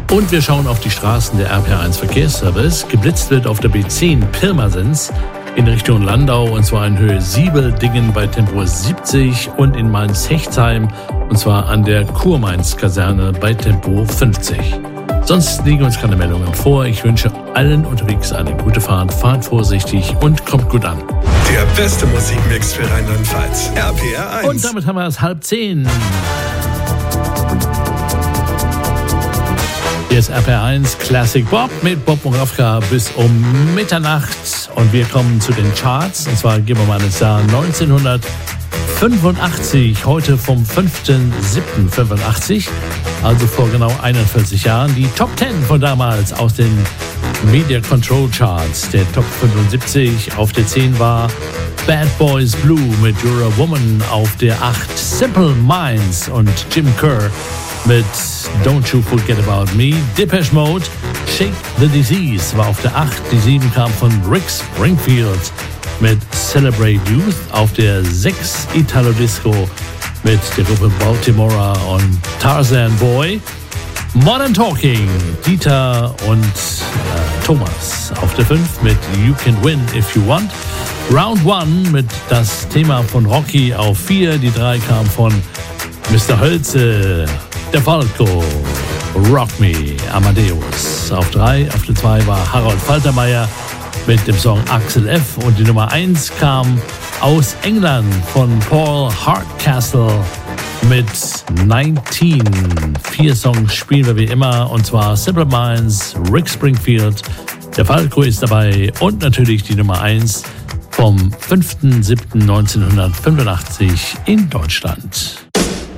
Und wir schauen auf die Straßen der RPR1 Verkehrsservice. Geblitzt wird auf der B10 Pirmasens in Richtung Landau, und zwar in Höhe Siebeldingen bei Tempo 70 und in Mainz-Hechtsheim, und zwar an der Kurmainz-Kaserne bei Tempo 50. Sonst liegen uns keine Meldungen vor. Ich wünsche allen unterwegs eine gute Fahrt, fahrt vorsichtig und kommt gut an. Der beste Musikmix für Rheinland-Pfalz, RPR1. Und damit haben wir es 9:30. Hier ist RPR1 Classic Bob mit Bob Moravka bis um Mitternacht. Und wir kommen zu den Charts. Und zwar gehen wir mal ins Jahr 1985, heute vom 5.7.85, also vor genau 41 Jahren. Die Top 10 von damals aus den Media Control Charts. Der Top 75 auf der 10 war Bad Boys Blue mit You're a Woman, auf der 8 Simple Minds und Jim Kerr mit Don't You Forget About Me. Depeche Mode, Shake the Disease war auf der 8. Die 7 kam von Rick Springfield mit Celebrate Youth. Auf der 6 Italo Disco mit der Gruppe Baltimora und Tarzan Boy. Modern Talking, Dieter und Thomas auf der 5 mit You Can Win If You Want. Round 1 mit das Thema von Rocky auf 4. Die 3 kam von Mr. Hölze, der Falco, Rock Me, Amadeus. Auf 3, auf der 2 war Harold Faltermeier mit dem Song Axel F. Und die Nummer 1 kam aus England von Paul Hardcastle mit 19. 4 Songs spielen wir wie immer, und zwar Simple Minds, Rick Springfield, der Falco ist dabei und natürlich die Nummer 1 vom 5.7.1985 in Deutschland.